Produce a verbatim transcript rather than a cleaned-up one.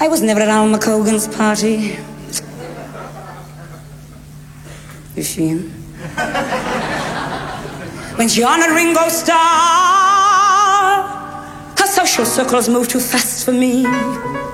I was never at Alma Cogan's party. Is she in? When she on a Ringo Starr, her social circles move too fast for me.